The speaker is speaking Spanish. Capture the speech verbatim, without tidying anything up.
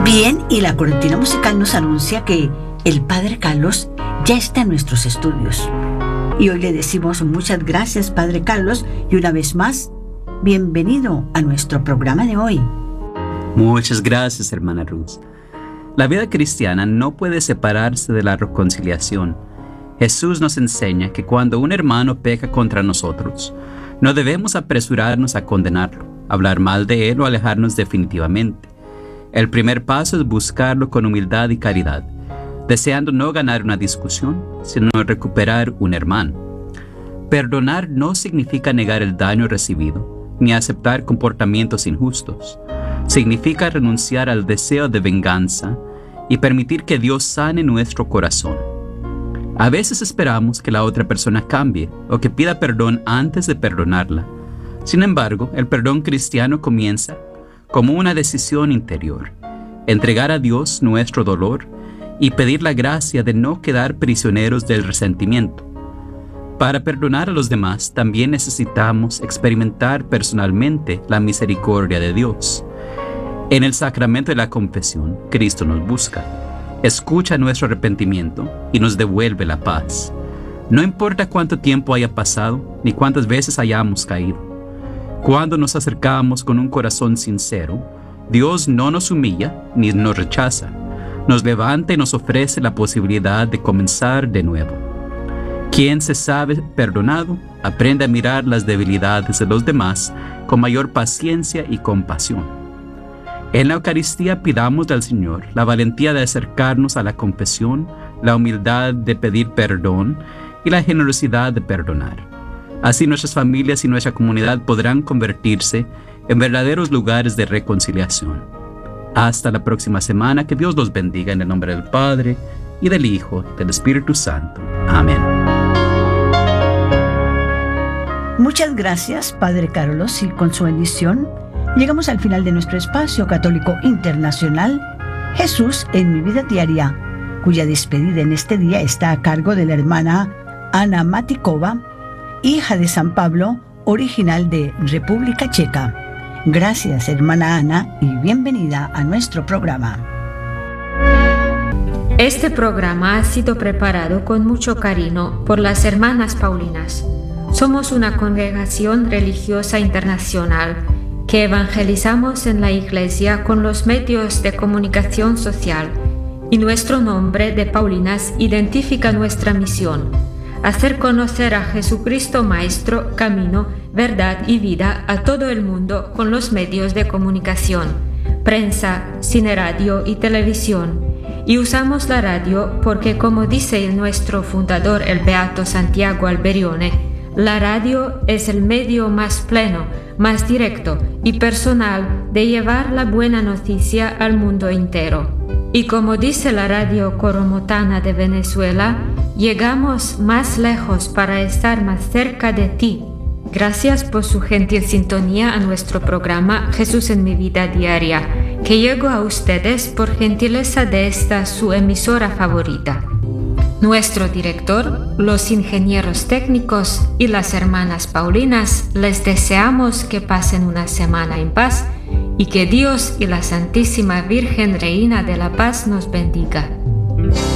Bien, y la cortina musical nos anuncia que el Padre Carlos ya está en nuestros estudios. Y hoy le decimos muchas gracias, Padre Carlos, y una vez más, bienvenido a nuestro programa de hoy. Muchas gracias, hermana Ruth. La vida cristiana no puede separarse de la reconciliación. Jesús nos enseña que cuando un hermano peca contra nosotros, no debemos apresurarnos a condenarlo, hablar mal de él o alejarnos definitivamente. El primer paso es buscarlo con humildad y caridad, deseando no ganar una discusión, sino recuperar un hermano. Perdonar no significa negar el daño recibido, ni aceptar comportamientos injustos. Significa renunciar al deseo de venganza y permitir que Dios sane nuestro corazón. A veces esperamos que la otra persona cambie o que pida perdón antes de perdonarla. Sin embargo, el perdón cristiano comienza como una decisión interior, entregar a Dios nuestro dolor y pedir la gracia de no quedar prisioneros del resentimiento. Para perdonar a los demás, también necesitamos experimentar personalmente la misericordia de Dios. En el sacramento de la confesión, Cristo nos busca, escucha nuestro arrepentimiento y nos devuelve la paz. No importa cuánto tiempo haya pasado, ni cuántas veces hayamos caído. Cuando nos acercamos con un corazón sincero, Dios no nos humilla ni nos rechaza. Nos levanta y nos ofrece la posibilidad de comenzar de nuevo. Quien se sabe perdonado, aprende a mirar las debilidades de los demás con mayor paciencia y compasión. En la Eucaristía pidamos al Señor la valentía de acercarnos a la confesión, la humildad de pedir perdón y la generosidad de perdonar. Así nuestras familias y nuestra comunidad podrán convertirse en verdaderos lugares de reconciliación. Hasta la próxima semana, que Dios los bendiga en el nombre del Padre, y del Hijo, y del Espíritu Santo. Amén. Muchas gracias, Padre Carlos, y con su bendición llegamos al final de nuestro espacio católico internacional, Jesús en mi vida diaria, cuya despedida en este día está a cargo de la hermana Ana Matikova, hija de San Pablo, original de República Checa. Gracias, hermana Ana, y bienvenida a nuestro programa. Este programa ha sido preparado con mucho cariño por las hermanas Paulinas. Somos una congregación religiosa internacional que evangelizamos en la Iglesia con los medios de comunicación social, y nuestro nombre de Paulinas identifica nuestra misión: hacer conocer a Jesucristo Maestro, camino, verdad y vida a todo el mundo con los medios de comunicación, prensa, cine, radio y televisión. Y usamos la radio porque, como dice nuestro fundador, el beato Santiago Alberione, la radio es el medio más pleno, más directo y personal de llevar la buena noticia al mundo entero. Y como dice la radio coromotana de Venezuela, llegamos más lejos para estar más cerca de ti. Gracias por su gentil sintonía a nuestro programa Jesús en mi vida diaria, que llegó a ustedes por gentileza de esta su emisora favorita. Nuestro director, los ingenieros técnicos y las hermanas Paulinas les deseamos que pasen una semana en paz y que Dios y la Santísima Virgen Reina de la Paz nos bendiga.